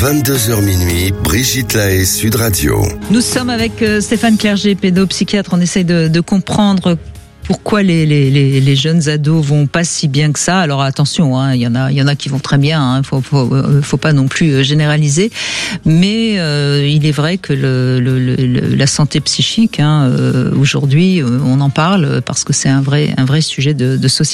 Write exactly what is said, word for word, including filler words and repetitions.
vingt-deux heures minuit, Brigitte Lahaie, Sud Radio. Nous sommes avec euh, Stéphane Clerget, pédopsychiatre. On essaye de, de comprendre pourquoi les, les, les, les jeunes ados vont pas si bien que ça. Alors attention, hein, il y en a, il y en a qui vont très bien. Hein, faut, faut, faut pas non plus généraliser. Mais euh, il est vrai que le, le, le, la santé psychique, hein, euh, aujourd'hui, on en parle parce que c'est un vrai, un vrai sujet de, de société.